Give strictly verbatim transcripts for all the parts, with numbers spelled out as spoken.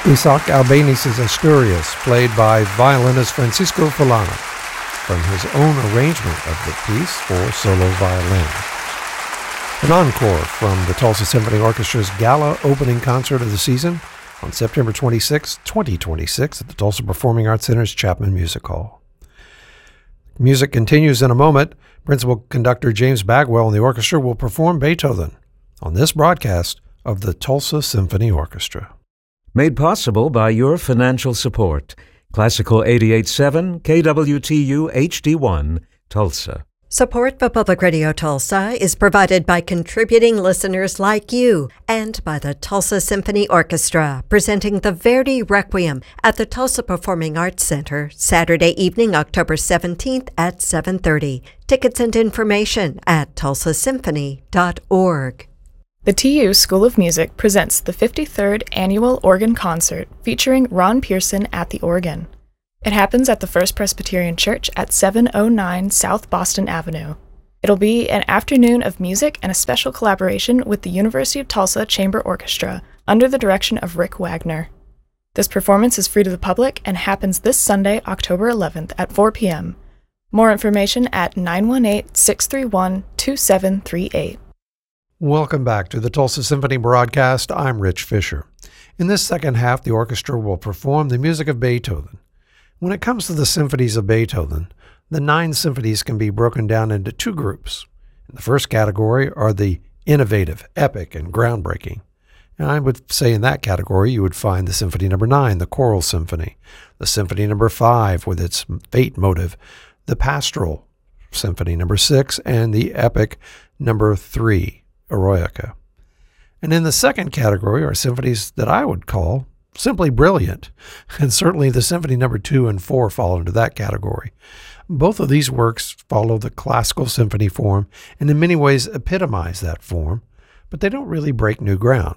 Isaac Albéniz's Asturias, played by violinist Francisco Fulano, from his own arrangement of the piece for solo violin. An encore from the Tulsa Symphony Orchestra's gala opening concert of the season on September twenty-sixth, twenty twenty-six at the Tulsa Performing Arts Center's Chapman Music Hall. Music continues in a moment. Principal conductor James Bagwell and the orchestra will perform Beethoven on this broadcast of the Tulsa Symphony Orchestra. Made possible by your financial support. Classical eighty-eight point seven, K W T U H D one, Tulsa. Support for Public Radio Tulsa is provided by contributing listeners like you and by the Tulsa Symphony Orchestra, presenting the Verdi Requiem at the Tulsa Performing Arts Center, Saturday evening, October seventeenth at seven thirty. Tickets and information at tulsa symphony dot org. The T U School of Music presents the fifty-third Annual Organ Concert featuring Ron Pearson at the organ. It happens at the First Presbyterian Church at seven oh nine South Boston Avenue. It'll be an afternoon of music and a special collaboration with the University of Tulsa Chamber Orchestra under the direction of Rick Wagner. This performance is free to the public and happens this Sunday, October eleventh at four p.m. More information at nine one eight, six three one, two seven three eight. Welcome back to the Tulsa Symphony broadcast. I'm Rich Fisher. In this second half, the orchestra will perform the music of Beethoven. When it comes to the symphonies of Beethoven, the nine symphonies can be broken down into two groups. In the first category are the innovative, epic, and groundbreaking. And I would say in that category you would find the Symphony Number nine, the Choral Symphony, the Symphony Number five with its Fate motive, the Pastoral Symphony Number six, and the Epic Number three, Eroica. And in the second category are symphonies that I would call simply brilliant, and certainly the Symphony Number two and four fall into that category. Both of these works follow the classical symphony form and in many ways epitomize that form, but they don't really break new ground.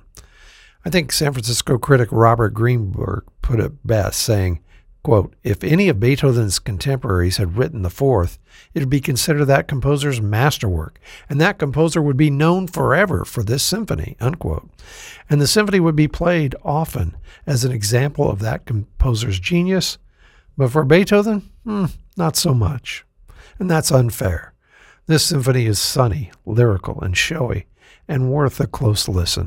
I think San Francisco critic Robert Greenberg put it best, saying, quote, "If any of Beethoven's contemporaries had written the fourth, it would be considered that composer's masterwork, and that composer would be known forever for this symphony," unquote. And the symphony would be played often as an example of that composer's genius, but for Beethoven, hmm, not so much. And that's unfair. This symphony is sunny, lyrical, and showy, and worth a close listen.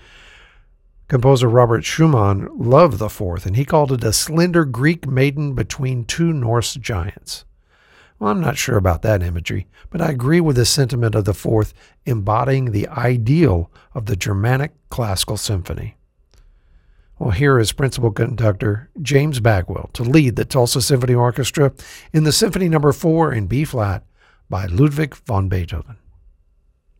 Composer Robert Schumann loved the fourth, and he called it a slender Greek maiden between two Norse giants. Well, I'm not sure about that imagery, but I agree with the sentiment of the fourth embodying the ideal of the Germanic classical symphony. Well, here is principal conductor James Bagwell to lead the Tulsa Symphony Orchestra in the Symphony Number four in B-flat by Ludwig van Beethoven.